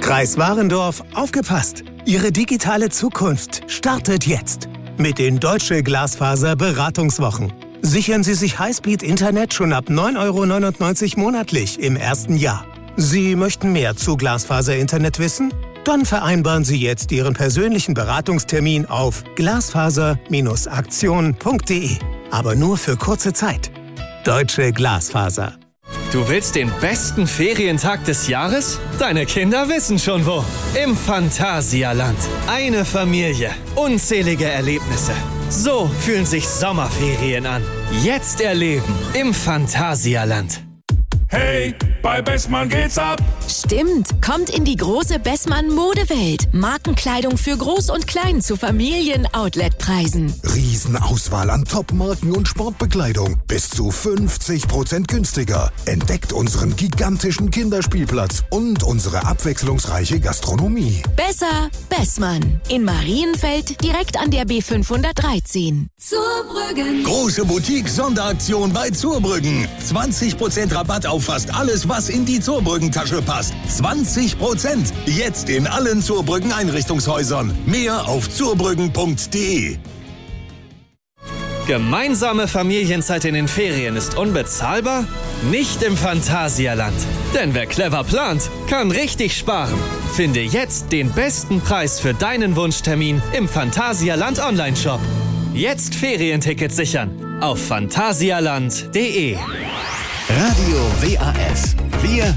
Kreis Warendorf, aufgepasst! Ihre digitale Zukunft startet jetzt mit den Deutsche Glasfaser Beratungswochen. Sichern Sie sich Highspeed-Internet schon ab 9,99 € monatlich im ersten Jahr. Sie möchten mehr zu Glasfaser-Internet wissen? Dann vereinbaren Sie jetzt Ihren persönlichen Beratungstermin auf glasfaser-aktion.de. Aber nur für kurze Zeit. Deutsche Glasfaser. Du willst den besten Ferientag des Jahres? Deine Kinder wissen schon wo. Im Phantasialand. Eine Familie. Unzählige Erlebnisse. So fühlen sich Sommerferien an. Jetzt erleben im Phantasialand. Hey, bei Bessmann geht's ab! Stimmt, kommt in die große Bessmann-Modewelt. Markenkleidung für Groß und Klein zu Familien-Outlet-Preisen. Riesenauswahl an Top-Marken und Sportbekleidung. Bis zu 50% günstiger. Entdeckt unseren gigantischen Kinderspielplatz und unsere abwechslungsreiche Gastronomie. Besser Bessmann. In Marienfeld direkt an der B513. Zurbrüggen. Große Boutique-Sonderaktion bei Zurbrüggen. 20% Rabatt auf fast alles, was in die Zurbrüggen-Tasche passt. 20%. Jetzt in allen Zurbrüggen Einrichtungshäusern. Mehr auf zurbrüggen.de. Gemeinsame Familienzeit in den Ferien ist unbezahlbar? Nicht im Phantasialand. Denn wer clever plant, kann richtig sparen. Finde jetzt den besten Preis für deinen Wunschtermin im Phantasialand Online-Shop. Jetzt Ferientickets sichern auf phantasialand.de. Radio WAS. Wir